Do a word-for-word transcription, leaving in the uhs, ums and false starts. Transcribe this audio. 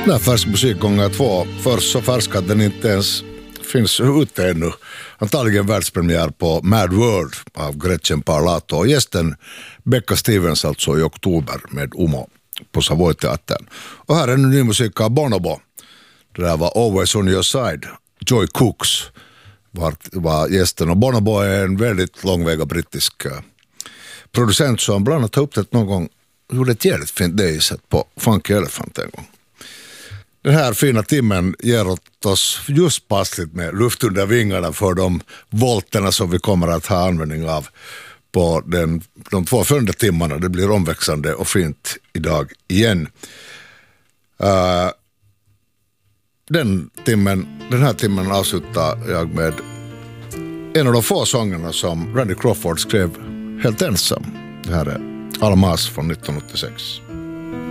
När färsk musik gånger två, först så färsk att den inte ens finns ute ännu. Antagligen världspremiär på Mad World av Gretchen Parlato och gästen Becca Stevens alltså i oktober med Umo på Savoy-teatern. Och här är en ny musik av Bonobo. Det där var Always on your side. Joy Cooks var, var gästen och Bonobo är en väldigt långväga brittisk uh, producent som bland annat har upptäckt någon gång, gjorde ett jävligt fint dayset på Funky Elephant en gång. Den här fina timmen ger åt oss just passligt med luft under vingarna för de volterna som vi kommer att ha användning av på den, de två följande timmarna. Det blir omväxande och fint idag igen. Uh, den, timmen, den här timmen avslutar jag med en av de få sångerna som Randy Crawford skrev helt ensam. Det här är Almas från nittonhundraåttiosex.